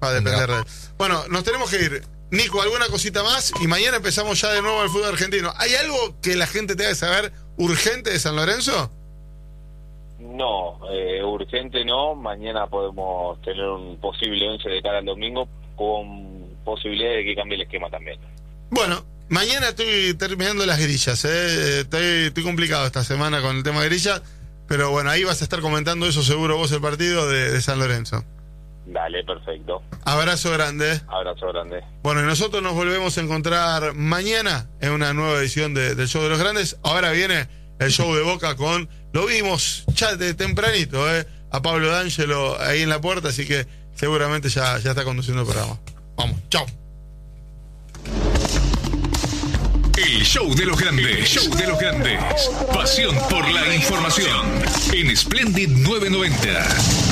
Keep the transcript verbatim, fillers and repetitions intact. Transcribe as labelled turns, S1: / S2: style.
S1: Va a depender de él. Bueno, nos tenemos que ir. Nico, ¿alguna cosita más? Y mañana empezamos ya de nuevo el fútbol argentino. ¿Hay algo que la gente tenga que saber urgente de San Lorenzo?
S2: No, eh, urgente no. Mañana podemos tener un posible once de cara al domingo con posibilidad de que cambie el esquema también.
S1: Bueno, mañana estoy terminando las grillas, ¿eh? Estoy, estoy complicado esta semana con el tema de grillas, pero bueno, ahí vas a estar comentando eso seguro vos, el partido de, de San Lorenzo.
S2: Dale, perfecto.
S1: Abrazo grande.
S2: Abrazo grande.
S1: Bueno, y nosotros nos volvemos a encontrar mañana en una nueva edición de, del Show de los Grandes. Ahora viene el show de Boca con, lo vimos ya de tempranito, ¿eh? A Pablo D'Angelo ahí en la puerta, así que seguramente ya, ya está conduciendo el programa. Vamos, chao.
S3: El Show de los Grandes. El Show de los Grandes. Pasión por la información. En Splendid novecientos noventa.